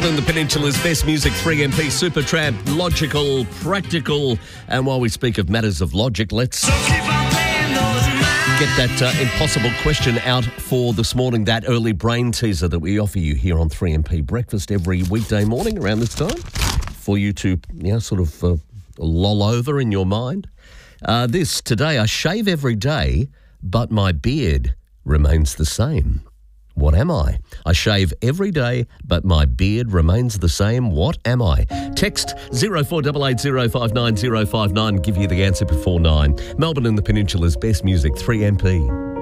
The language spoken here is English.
Melbourne and the Peninsula's best music, 3MP, Supertramp, Logical, Practical. And while we speak of matters of logic, let's get that impossible question out for this morning, that early brain teaser that we offer you here on 3MP Breakfast every weekday morning around this time for you to, sort of loll over in your mind. Today, I shave every day, but my beard remains the same. What am I? I shave every day, but my beard remains the same. What am I? Text 0488059059. Give you the answer before 9. Melbourne and the Peninsula's best music, 3MP.